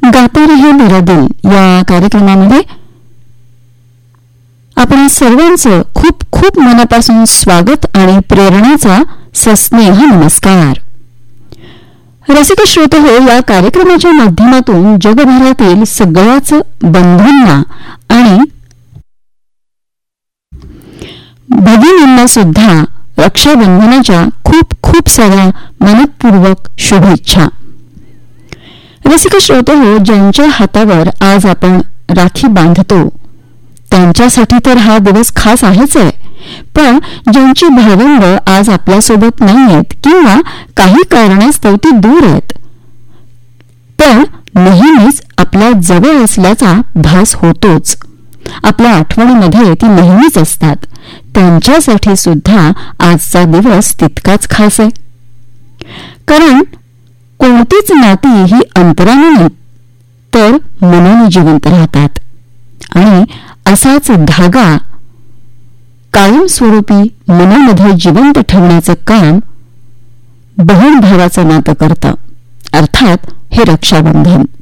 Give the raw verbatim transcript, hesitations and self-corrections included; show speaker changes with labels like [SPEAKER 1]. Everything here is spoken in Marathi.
[SPEAKER 1] गाता रहे मेरा दिल या कार्यक्रमामध्ये आपण सर्वांचं खूप खूप मनापासून स्वागत आणि प्रेरणाचा सस्नेह नमस्कार. रसिक श्रोते हो, या कार्यक्रमाच्या माध्यमातून जगभरातील सगळ्याच बंधूंना आणि भगिनींना सुद्धा रक्षाबंधनाच्या खूप खूप साऱ्या मनपूर्वक शुभेच्छा. रसिक श्रोते हो, ज्यांच्या हातावर आज आपण राखी बांधतो त्यांच्यासाठी तर हा दिवस खास आहेच आहे, पण ज्यांची भावंड आज आपल्यासोबत नाही आहेत किंवा काही कारणास्तव ती दूर आहेत पण नेहमीच आपल्या जवळ असल्याचा भास होतोच, आपल्या आठवणीमध्ये ती नेहमीच असतात, त्यांच्यासाठी सुद्धा आजचा दिवस तितकाच खास आहे. कारण कोणतीच नाती ही अंतराने नाही तर मनाने जिवंत राहतात आणि असाच धागा कायमस्वरूपी मनामध्ये जिवंत ठेवण्याचं काम बहीण भावाचं नातं करतं, अर्थात हे रक्षाबंधन.